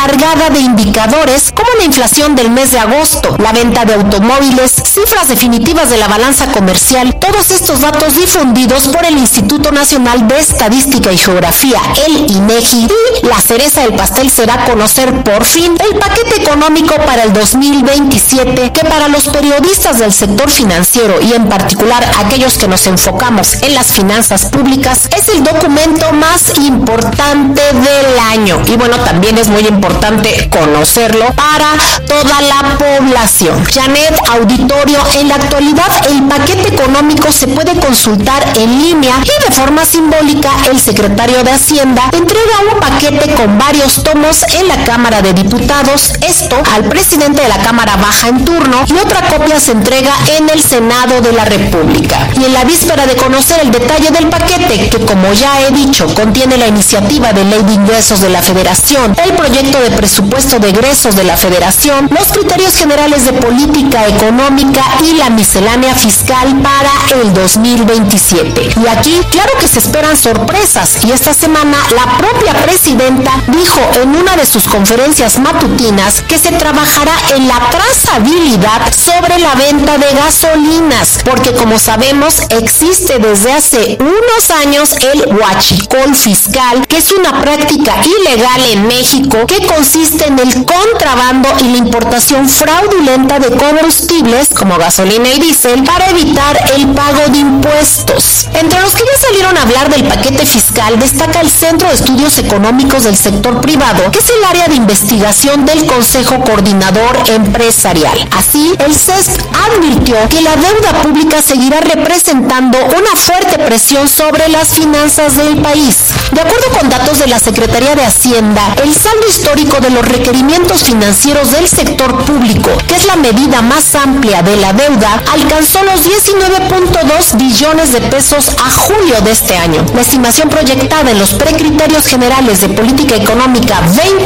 cargada de indicadores como la inflación del mes de agosto, la venta de automóviles, cifras definitivas de la balanza comercial, todos estos datos difundidos por el Instituto Nacional de Estadística y Geografía, el INEGI, y la cereza del pastel será conocer por fin el paquete económico para el 2027, que para los periodistas del sector financiero y en particular aquellos que nos enfocamos en las finanzas públicas, es el documento más importante del año. Y bueno, también es muy importante conocerlo para toda la población. Janet, auditorio, en la actualidad el paquete económico se puede consultar en línea y de forma simbólica el secretario de Hacienda entrega un paquete con varios tomos en la Cámara de Diputados, esto al presidente de la Cámara Baja en turno, y otra copia se entrega en el Senado de la República. Y en la víspera de conocer el detalle del paquete, que como ya he dicho, contiene la iniciativa de ley de ingresos de la Federación, el proyecto de presupuesto de egresos de la Federación, los criterios generales de política económica y la miscelánea fiscal para el 2027. Y aquí, claro que se esperan sorpresas, y esta semana la propia presidenta dijo en una de sus conferencias matutinas que se trabajará en la trazabilidad sobre la venta de gasolinas, porque como sabemos existe desde hace unos años el huachicol fiscal, que es una práctica ilegal en México que consiste en el contrabando y la importación fraudulenta de combustibles como gasolina y diésel para evitar el pago de impuestos. Entre los que ya salieron a hablar del paquete fiscal destaca el Centro de Estudios Económicos del Sector Privado, que es el área de investigación del Consejo Coordinador Empresarial. Así, el CESP advirtió que la deuda pública seguirá representando una fuerte presión sobre las finanzas del país. De acuerdo con datos de la Secretaría de Hacienda, el saldo histórico de los requerimientos financieros del sector público, que es la medida más amplia de la deuda, alcanzó los 19.2 billones de pesos a julio de este año. La estimación proyectada en los precriterios generales de política económica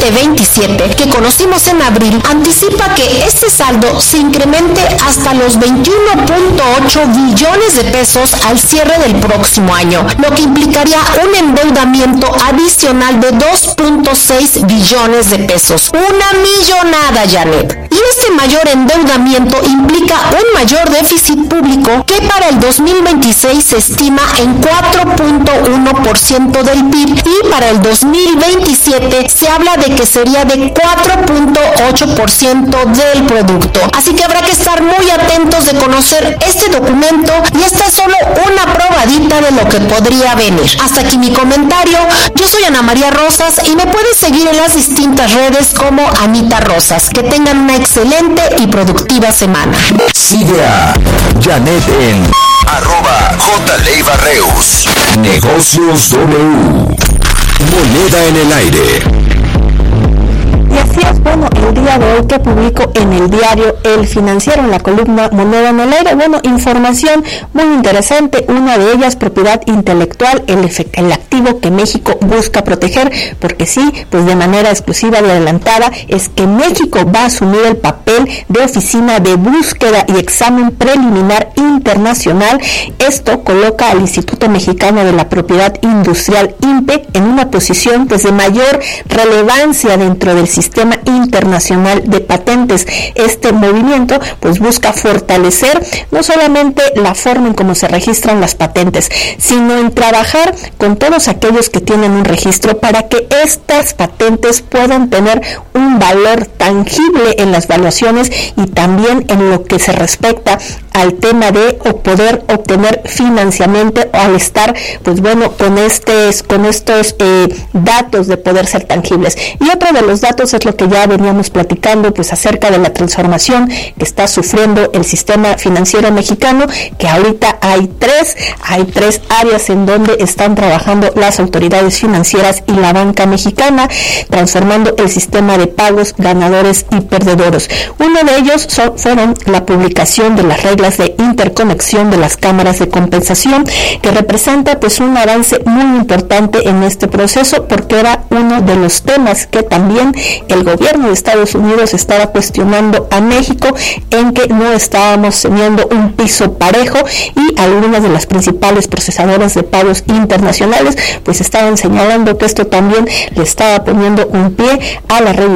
2027, que conocimos en abril, anticipa que este saldo se incremente hasta los 21.8 billones de pesos al cierre del próximo año, lo que implicaría un endeudamiento adicional de 2.6 billones de pesos. Una millonada, Janet. Y este mayor endeudamiento implica un mayor déficit público que para el 2026 se estima en 4.1% del PIB y para el 2027 se habla de que sería de 4.8% del producto. Así que habrá que estar muy atentos de conocer este documento, y esta es solo una probadita de lo que podría venir. Hasta aquí mi comentario. Yo soy Ana María Rosas y me puedes seguir en las distintas redes como Anita Rosas. Que tengan una excelente y productiva semana. Sigue a Janet en @JLeiva-Reus. Negocios W. Moneda en el aire. Y así es, bueno, el día de hoy que publico en el diario El Financiero, en la columna Moneda en el Aire, bueno, información muy interesante, una de ellas propiedad intelectual, el activo que México busca proteger, porque sí, pues de manera exclusiva y adelantada, es que México va a asumir el papel de oficina de búsqueda y examen preliminar internacional. Esto coloca al Instituto Mexicano de la Propiedad Industrial, INPE, en una posición pues de mayor relevancia dentro del sistema internacional de patentes. Este movimiento pues busca fortalecer no solamente la forma en cómo se registran las patentes, sino en trabajar con todos aquellos que tienen un registro para que estas patentes puedan tener un valor tangible en las valuaciones y también en lo que se respecta al tema de poder obtener financiamiento al estar pues bueno con estos datos de poder ser tangibles. Y otro de los datos es lo que ya veníamos platicando pues acerca de la transformación que está sufriendo el sistema financiero mexicano, que ahorita hay tres áreas en donde están trabajando las autoridades financieras y la banca mexicana, transformando el sistema de pagos, ganadores y perdedores. Uno de ellos fueron la publicación de las reglas de interconexión de las cámaras de compensación, que representa pues un avance muy importante en este proceso, porque era uno de los temas que también el gobierno de Estados Unidos estaba cuestionando a México, en que no estábamos teniendo un piso parejo, y algunas de las principales procesadoras de pagos internacionales pues estaban señalando que esto también le estaba poniendo un pie a la